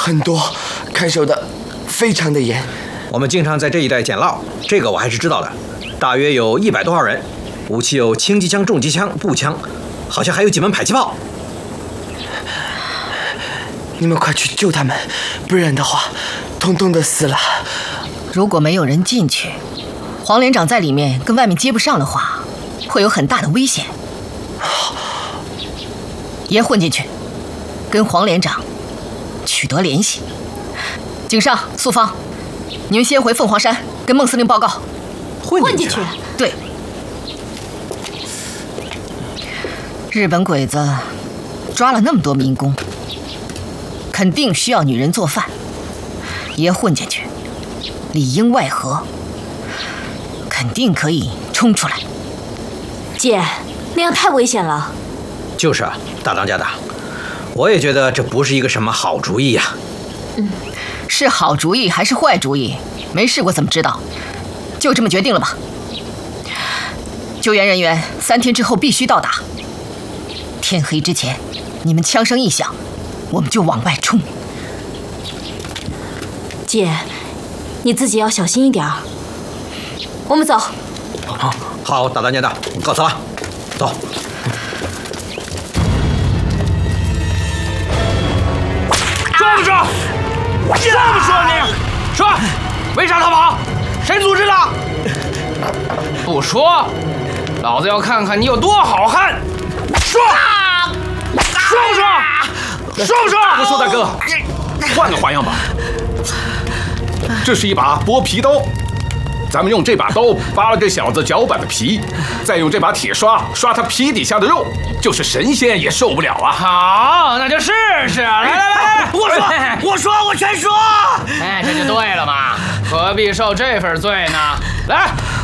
很多，看守的非常的严。 我们经常在这一带捡漏，这个我还是知道的。大约有100多号人，武器有轻机枪、重机枪、步枪，好像还有几门迫击炮。 你们快去救他们，不然的话，通通的死了。 如果没有人进去，黄连长在里面跟外面接不上的话，会有很大的危险。爷混进去，跟黄连长取得联系。井上、素芳，你们先回凤凰山跟孟司令报告。 混进去？ 对。日本鬼子抓了那么多民工，肯定需要女人做饭。爷混进去，里应外合，肯定可以冲出来。 姐，那样太危险了。 就是啊，大当家的，我也觉得这不是一个什么好主意呀。 是好主意还是坏主意？没试过怎么知道？就这么决定了吧。救援人员3天之后必须到达。天黑之前，你们枪声一响，我们就往外冲。 姐，你自己要小心一点。我们走。 好，大当家的，告辞了，走。 说不说？说不说你？说，为啥逃跑？谁组织的？不说，老子要看看你有多好汉。说，说不说？说不说？ 不说，大哥，换个花样吧。这是一把剥皮刀，咱们用这把刀扒了这小子脚板的皮，再用这把铁刷刷他皮底下的肉，就是神仙也受不了啊！ 好，那就试试。来， 我说，我全说。 哎，这就对了嘛，何必受这份罪呢？来，